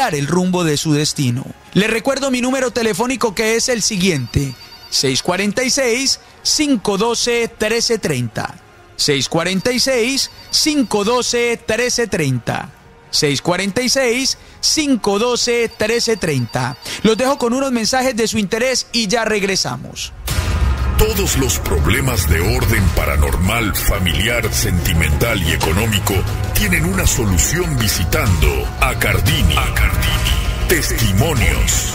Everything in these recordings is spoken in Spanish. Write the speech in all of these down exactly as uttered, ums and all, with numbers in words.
cambiar el rumbo de su destino. Le recuerdo mi número telefónico, que es el siguiente: seis cuatro seis, cinco uno dos, uno tres tres cero. seis cuatro seis, cinco uno dos, uno tres tres cero. seis cuatro seis, cinco uno dos, uno tres tres cero. Los dejo con unos mensajes de su interés y ya regresamos. Todos los problemas de orden paranormal, familiar, sentimental y económico tienen una solución visitando a Cardini. A Cardini. Testimonios.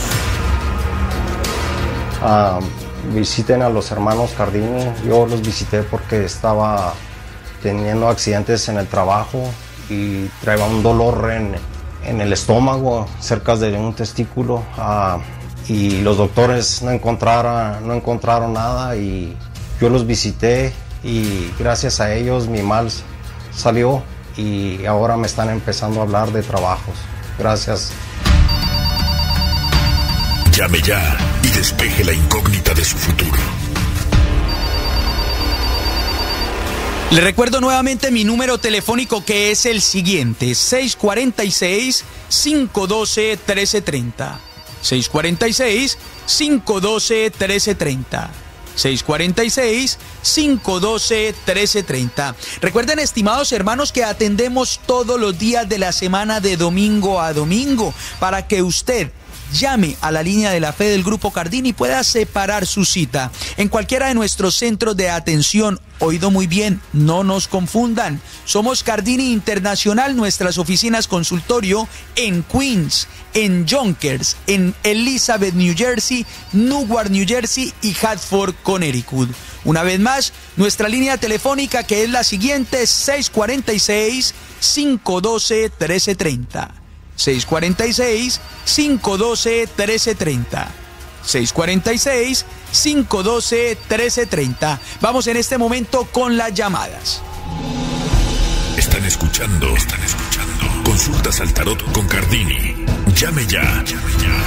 Uh, visiten a los hermanos Cardini. Yo los visité porque estaba teniendo accidentes en el trabajo y traía un dolor en, en el estómago, cerca de un testículo. Uh, y los doctores no encontraron, no encontraron nada, y yo los visité y gracias a ellos mi mal salió y ahora me están empezando a hablar de trabajos. Gracias. Llame ya y despeje la incógnita de su futuro. Le recuerdo nuevamente mi número telefónico, que es el siguiente: seis cuatro seis, cinco uno dos, uno tres tres cero. seis cuatro seis, cinco uno dos, uno tres tres cero. seis cuatro seis, cinco uno dos, uno tres tres cero. Recuerden, estimados hermanos, que atendemos todos los días de la semana, de domingo a domingo, para que usted llame a la línea de la fe del Grupo Cardini y pueda separar su cita en cualquiera de nuestros centros de atención. Oído muy bien, no nos confundan. Somos Cardini Internacional, nuestras oficinas consultorio en Queens, en Yonkers, en Elizabeth, New Jersey, Newark, New Jersey y Hartford, Connecticut. Una vez más, nuestra línea telefónica, que es la siguiente: seis cuatro seis, cinco uno dos, uno tres tres cero. seis cuatro seis, cinco uno dos, uno tres tres cero. seis cuatro seis, cinco uno dos, uno tres tres cero. Vamos en este momento con las llamadas. Están escuchando, están escuchando. Consultas al tarot con Cardini. Llame ya, llame ya.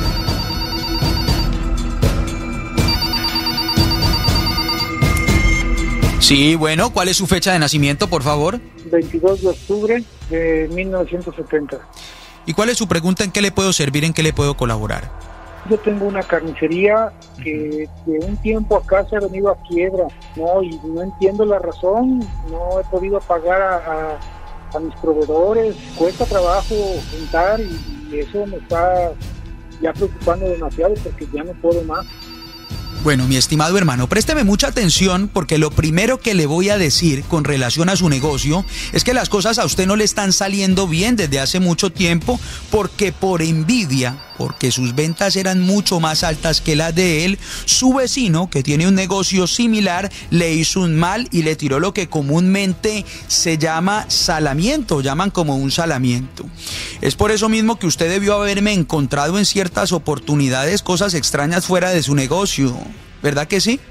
Sí, bueno, ¿cuál es su fecha de nacimiento, por favor? veintidós de octubre de mil novecientos setenta. ¿Y cuál es su pregunta? ¿En qué le puedo servir? ¿En qué le puedo colaborar? Yo tengo una carnicería que de un tiempo acá se ha venido a quiebra, ¿no? Y no entiendo la razón, no he podido pagar a, a, a mis proveedores, cuesta trabajo juntar y, y eso me está ya preocupando demasiado porque ya no puedo más. Bueno, mi estimado hermano, présteme mucha atención, porque lo primero que le voy a decir con relación a su negocio es que las cosas a usted no le están saliendo bien desde hace mucho tiempo, porque por envidia, porque sus ventas eran mucho más altas que las de él, su vecino, que tiene un negocio similar, le hizo un mal y le tiró lo que comúnmente se llama salamiento, llaman como un salamiento. Es por eso mismo que usted debió haberme encontrado en ciertas oportunidades cosas extrañas fuera de su negocio, ¿verdad que sí?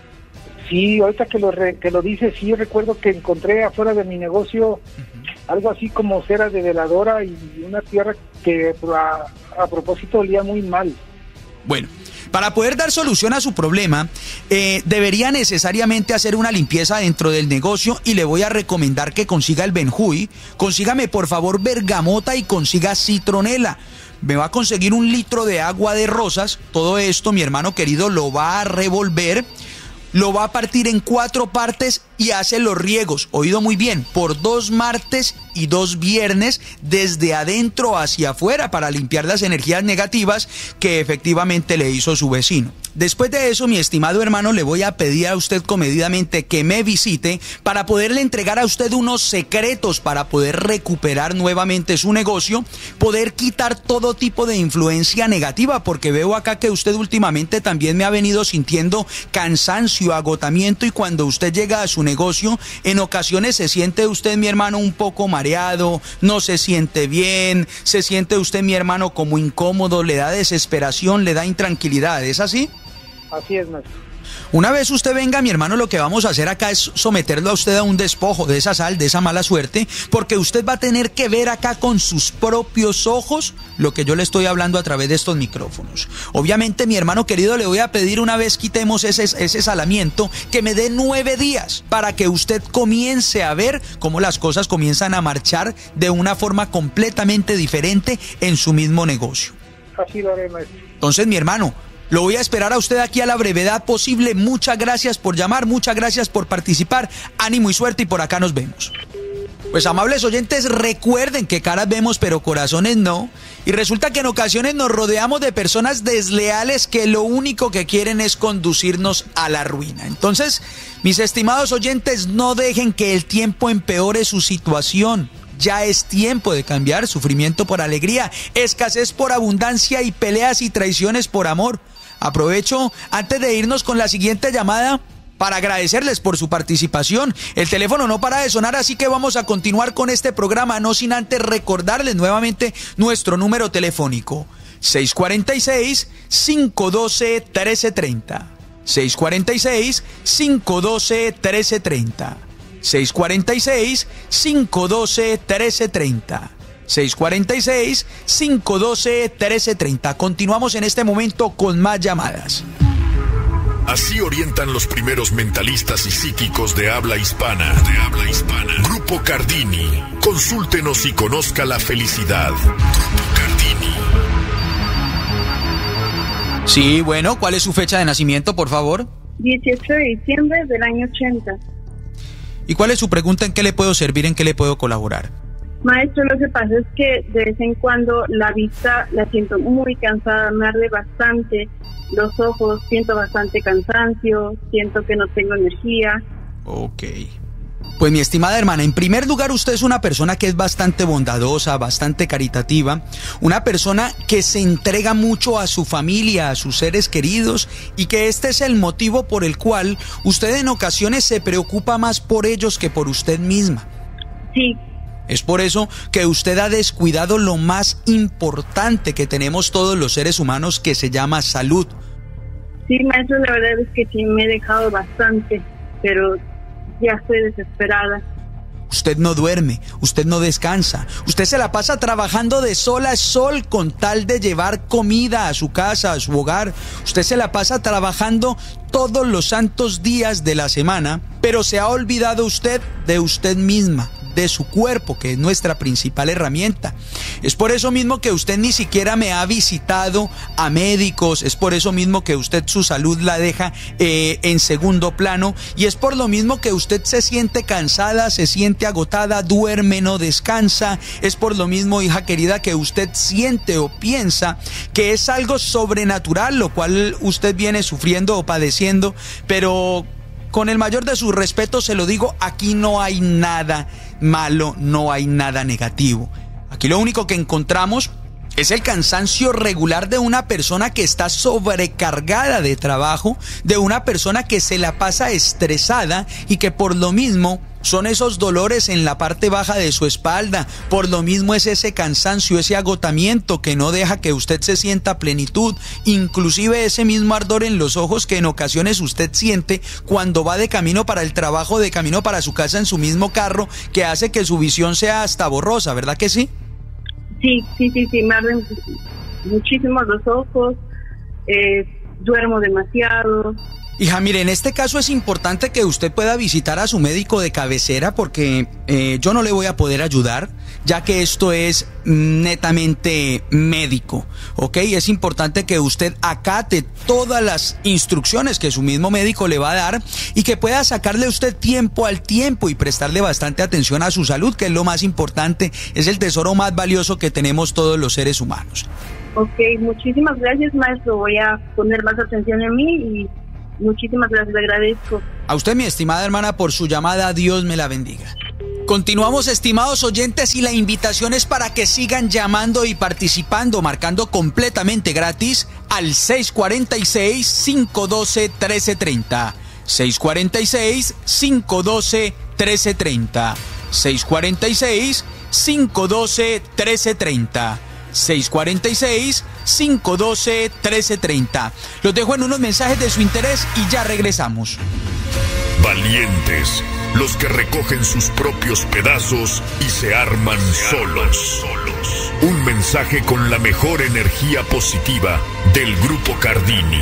Sí, ahorita que lo, re, que lo dice, sí recuerdo que encontré afuera de mi negocio uh-huh. algo así como cera de veladora y una tierra que a, a propósito olía muy mal. Bueno, para poder dar solución a su problema, eh, debería necesariamente hacer una limpieza dentro del negocio, y le voy a recomendar que consiga el Benjuy. Consígame por favor bergamota y consiga citronela. Me va a conseguir un litro de agua de rosas. Todo esto, mi hermano querido, lo va a revolver, lo va a partir en cuatro partes y hace los riegos, oído muy bien, por dos martes y dos viernes, desde adentro hacia afuera, para limpiar las energías negativas que efectivamente le hizo su vecino. Después de eso, mi estimado hermano, le voy a pedir a usted comedidamente que me visite para poderle entregar a usted unos secretos para poder recuperar nuevamente su negocio, poder quitar todo tipo de influencia negativa, porque veo acá que usted últimamente también me ha venido sintiendo cansancio, agotamiento, y cuando usted llega a su negocio, en ocasiones se siente usted, mi hermano, un poco mareado, no se siente bien, se siente usted, mi hermano, como incómodo, le da desesperación, le da intranquilidad, ¿es así? Así es, maestro. Una vez usted venga, mi hermano, lo que vamos a hacer acá es someterlo a usted a un despojo de esa sal, de esa mala suerte, porque usted va a tener que ver acá con sus propios ojos lo que yo le estoy hablando a través de estos micrófonos. Obviamente, mi hermano querido, le voy a pedir una vez quitemos ese, ese salamiento, que me dé nueve días para que usted comience a ver cómo las cosas comienzan a marchar de una forma completamente diferente en su mismo negocio. Así lo haré, maestro. Entonces, mi hermano, lo voy a esperar a usted aquí a la brevedad posible. Muchas gracias por llamar, muchas gracias por participar. Ánimo y suerte, y por acá nos vemos. Pues, amables oyentes, recuerden que caras vemos pero corazones no. Y resulta que en ocasiones nos rodeamos de personas desleales que lo único que quieren es conducirnos a la ruina. Entonces, mis estimados oyentes, no dejen que el tiempo empeore su situación. Ya es tiempo de cambiar sufrimiento por alegría, escasez por abundancia y peleas y traiciones por amor. Aprovecho antes de irnos con la siguiente llamada para agradecerles por su participación. El teléfono no para de sonar, así que vamos a continuar con este programa, no sin antes recordarles nuevamente nuestro número telefónico: seis cuatro seis, cinco uno dos, uno tres tres cero. seis cuatro seis, cinco uno dos, uno tres tres cero. seis cuatro seis, cinco uno dos, uno tres tres cero. seis cuatro seis, cinco uno dos, uno tres tres cero. Continuamos en este momento con más llamadas. Así orientan los primeros mentalistas y psíquicos de habla hispana. De habla hispana. Grupo Cardini. Consúltenos y conozca la felicidad. Grupo Cardini. Sí, bueno, ¿cuál es su fecha de nacimiento, por favor? dieciocho de diciembre del año ochenta. ¿Y cuál es su pregunta? ¿En qué le puedo servir? ¿En qué le puedo colaborar? Maestro, lo que pasa es que de vez en cuando la vista la siento muy cansada, me arde bastante los ojos, siento bastante cansancio, siento que no tengo energía. Ok. Pues, mi estimada hermana, en primer lugar, usted es una persona que es bastante bondadosa, bastante caritativa, una persona que se entrega mucho a su familia, a sus seres queridos, y que este es el motivo por el cual usted en ocasiones se preocupa más por ellos que por usted misma. Sí. Es por eso que usted ha descuidado lo más importante que tenemos todos los seres humanos, que se llama salud. Sí, maestro, la verdad es que sí me he dejado bastante, pero ya estoy desesperada. Usted no duerme, usted no descansa, usted se la pasa trabajando de sol a sol con tal de llevar comida a su casa, a su hogar. Usted se la pasa trabajando todos los santos días de la semana, pero se ha olvidado usted de usted misma, de su cuerpo, que es nuestra principal herramienta. Es por eso mismo que usted ni siquiera me ha visitado a médicos, es por eso mismo que usted su salud la deja eh, en segundo plano, y es por lo mismo que usted se siente cansada, se siente agotada, duerme, no descansa. Es por lo mismo, hija querida, que usted siente o piensa que es algo sobrenatural lo cual usted viene sufriendo o padeciendo, pero con el mayor de sus respetos se lo digo, aquí no hay nada malo, no hay nada negativo. Aquí lo único que encontramos es el cansancio regular de una persona que está sobrecargada de trabajo, de una persona que se la pasa estresada y que por lo mismo son esos dolores en la parte baja de su espalda, por lo mismo es ese cansancio, ese agotamiento que no deja que usted se sienta a plenitud, inclusive ese mismo ardor en los ojos que en ocasiones usted siente cuando va de camino para el trabajo, de camino para su casa en su mismo carro, que hace que su visión sea hasta borrosa, ¿verdad que sí? Sí, sí, sí, sí, me arden muchísimo los ojos, eh, duermo demasiado. Hija, mire, en este caso es importante que usted pueda visitar a su médico de cabecera, porque eh, yo no le voy a poder ayudar, ya que esto es netamente médico, ¿ok? Es importante que usted acate todas las instrucciones que su mismo médico le va a dar y que pueda sacarle usted tiempo al tiempo y prestarle bastante atención a su salud, que es lo más importante, es el tesoro más valioso que tenemos todos los seres humanos. Ok, muchísimas gracias, maestro. Voy a poner más atención en mí y muchísimas gracias, le agradezco. A usted, mi estimada hermana, por su llamada. Dios me la bendiga. Continuamos, estimados oyentes, y la invitación es para que sigan llamando y participando, marcando completamente gratis al seis cuatro seis, cinco uno dos, uno tres tres cero. seis cuatro seis, cinco uno dos, uno tres tres cero. seis cuatro seis, cinco uno dos, uno tres tres cero. seis cuatro seis, cinco uno dos, uno tres tres cero. Los dejo en unos mensajes de su interés y ya regresamos. Valientes, los que recogen sus propios pedazos y se arman solos. Un mensaje con la mejor energía positiva del Grupo Cardini.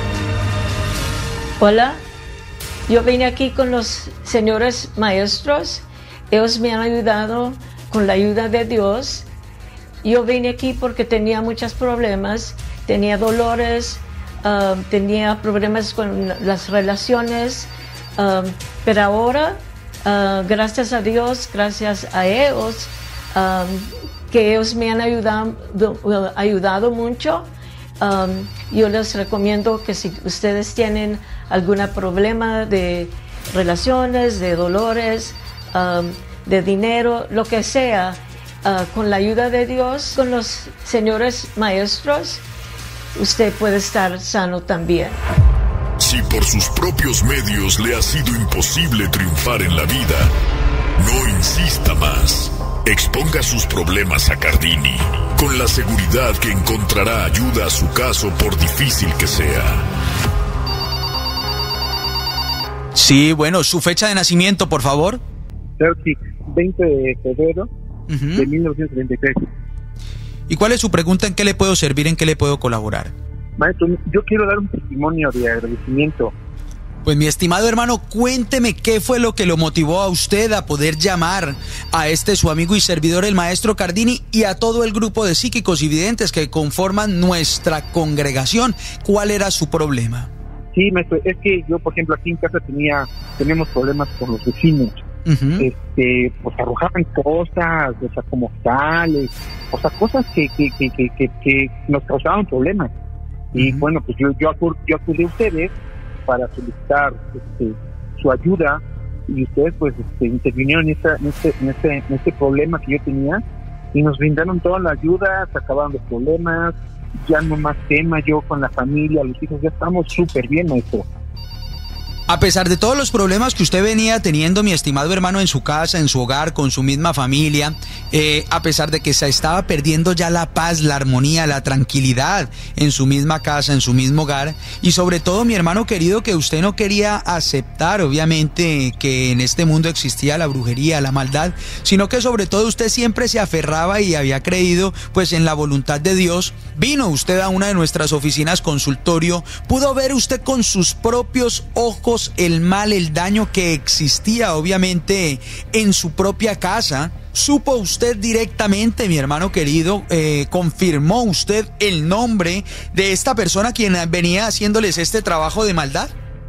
Hola, yo vine aquí con los señores maestros. Ellos me han ayudado con la ayuda de Dios. Yo vine aquí porque tenía muchos problemas, tenía dolores, uh, tenía problemas con las relaciones, uh, pero ahora, uh, gracias a Dios, gracias a ellos, um, que ellos me han ayudado, ayudado mucho. Um, yo les recomiendo que si ustedes tienen algún problema de relaciones, de dolores, um, de dinero, lo que sea, uh, con la ayuda de Dios, con los señores maestros, usted puede estar sano también. Si por sus propios medios le ha sido imposible triunfar en la vida, no insista más. Exponga sus problemas a Cardini, con la seguridad que encontrará ayuda a su caso por difícil que sea. Sí, bueno, su fecha de nacimiento, por favor. Claro, sí, veinte de febrero uh-huh. de mil novecientos treinta y tres. ¿Y cuál es su pregunta? ¿En qué le puedo servir? ¿En qué le puedo colaborar? Maestro, yo quiero dar un testimonio de agradecimiento. Pues mi estimado hermano, cuénteme qué fue lo que lo motivó a usted a poder llamar a este su amigo y servidor, el maestro Cardini, y a todo el grupo de psíquicos y videntes que conforman nuestra congregación. ¿Cuál era su problema? Sí, maestro, es que yo, por ejemplo, aquí en casa tenía, tenemos problemas con los vecinos. Uh-huh. Este, pues arrojaban cosas, o sea, como tales, o sea, cosas que, que, que, que, que, que nos causaban problemas. Uh-huh. Y bueno, pues yo, yo, acud, yo acudí a ustedes para solicitar este, su ayuda, y ustedes pues este, intervinieron en, esta, en, este, en, este, en este problema que yo tenía, y nos brindaron toda la ayuda, se acabaron los problemas, ya no más tema, yo con la familia, los hijos, ya estamos súper bien, maestro. A pesar de todos los problemas que usted venía teniendo, mi estimado hermano, en su casa, en su hogar, con su misma familia, eh, a pesar de que se estaba perdiendo ya la paz, la armonía, la tranquilidad en su misma casa, en su mismo hogar, y sobre todo, mi hermano querido, que usted no quería aceptar, obviamente, que en este mundo existía la brujería, la maldad, sino que sobre todo usted siempre se aferraba y había creído, pues, en la voluntad de Dios. Vino usted a una de nuestras oficinas consultorio, pudo ver usted con sus propios ojos el mal, el daño que existía obviamente en su propia casa. ¿Supo usted directamente, mi hermano querido, eh, confirmó usted el nombre de esta persona quien venía haciéndoles este trabajo de maldad?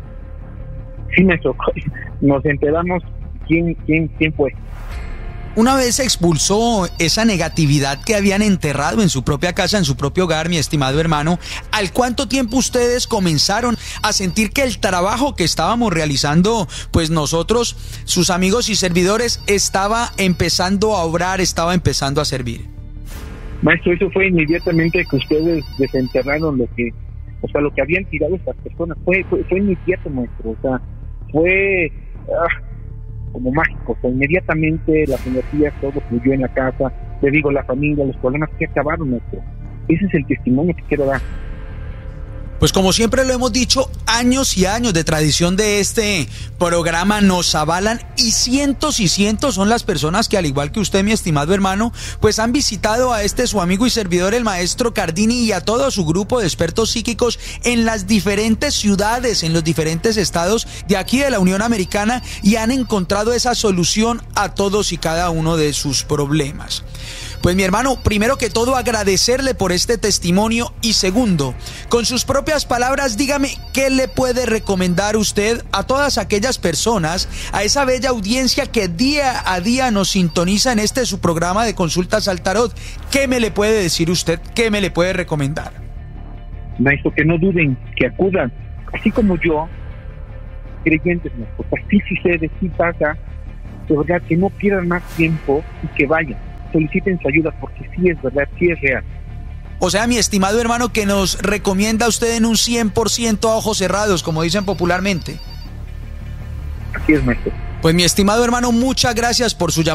Sí, maestro, nos enteramos quién, quién, quién fue. Una vez se expulsó esa negatividad que habían enterrado en su propia casa, en su propio hogar, mi estimado hermano, ¿al cuánto tiempo ustedes comenzaron a sentir que el trabajo que estábamos realizando, pues nosotros, sus amigos y servidores, estaba empezando a obrar, estaba empezando a servir? Maestro, eso fue inmediatamente que ustedes desenterraron lo que, o sea, lo que habían tirado estas personas. Fue, fue, fue inmediato, maestro, o sea, fue... Ah, como mágico, o sea, inmediatamente las energías, todo fluyó en la casa, le digo, la familia, los problemas que acabaron, maestro. Ese es el testimonio que quiero dar. Pues como siempre lo hemos dicho, años y años de tradición de este programa nos avalan, y cientos y cientos son las personas que, al igual que usted, mi estimado hermano, pues han visitado a este su amigo y servidor, el maestro Cardini, y a todo su grupo de expertos psíquicos en las diferentes ciudades, en los diferentes estados de aquí de la Unión Americana, y han encontrado esa solución a todos y cada uno de sus problemas. Pues mi hermano, primero que todo agradecerle por este testimonio, y segundo, con sus propias palabras, dígame qué le puede recomendar usted a todas aquellas personas, a esa bella audiencia que día a día nos sintoniza en este su programa de consultas al tarot. ¿Qué me le puede decir usted? ¿Qué me le puede recomendar? Maestro, que no duden, que acudan, así como yo, creyentes, maestro, así sucede, sí pasa, de verdad, que no pierdan más tiempo y que vayan. Soliciten su ayuda, porque sí es verdad, sí es real. O sea, mi estimado hermano, que nos recomienda usted en un cien por ciento a ojos cerrados, como dicen popularmente. Así es, maestro. Pues mi estimado hermano, muchas gracias por su llamada.